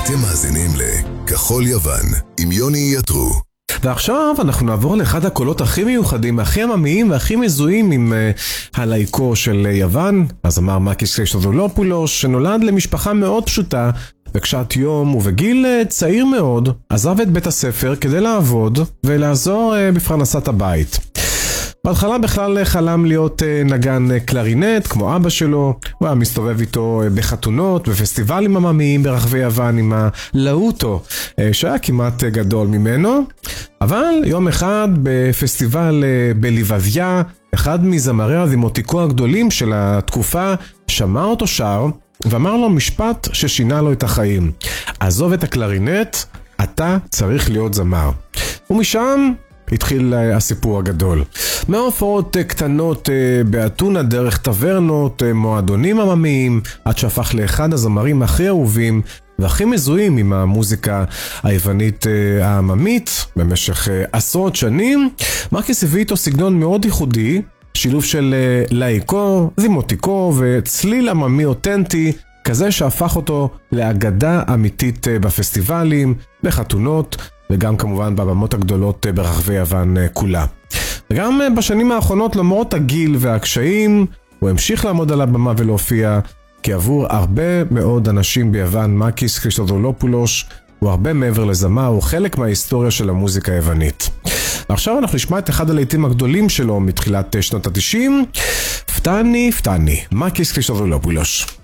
אתם מאזינים לכחול יוון עם יוני יתרו. ועכשיו אנחנו נעבור לאחד הקולות הכי מיוחדים, הכי עממיים והכי מזוהים עם הלייקו של יוון, הזמר מאקיס קריסטודולופולוס, שנולד למשפחה מאוד פשוטה בקשת יום, ובגיל צעיר מאוד עזב את בית הספר כדי לעבוד ולעזור בפרנסת הבית. בהתחלה בכלל חלם להיות נגן קלרינט כמו אבא שלו. הוא היה מסתובב איתו בחתונות, בפסטיבלים עממיים ברחבי יוון עם הלאוטו שהיה כמעט גדול ממנו. אבל יום אחד בפסטיבל בליבביה, אחד מזמרי הדמותיקו הגדולים של התקופה שמע אותו שר ואמר לו משפט ששינה לו את החיים: עזוב את הקלרינט, אתה צריך להיות זמר. ומשם התחיל הסיפור הגדול. מהופעות קטנות באתונה, דרך טברנות, מועדונים עממיים, עד שהפך לאחד הזמרים הכי אהובים והכי מזוהים עם המוזיקה היוונית העממית במשך עשרות שנים. מאקיס הביא איתו סגנון מאוד ייחודי, שילוב של לייקו, דמותיקו וצליל עממי אותנטי, כזה שהפך אותו לאגדה אמיתית בפסטיבלים, בחתונות, וגם כמובן בבמות הגדולות ברחבי יוון כולה. וגם בשנים האחרונות, למרות הגיל והקשיים, הוא המשיך לעמוד על הבמה ולהופיע, כי עבור הרבה מאוד אנשים ביוון, מאקיס קריסטודולופולוס הוא הרבה מעבר לזמר, הוא חלק מההיסטוריה של המוזיקה היוונית. ועכשיו אנחנו נשמע את אחד הלהיטים הגדולים שלו מתחילת שנות ה-90, פטני פטני, מאקיס קריסטודולופולוס.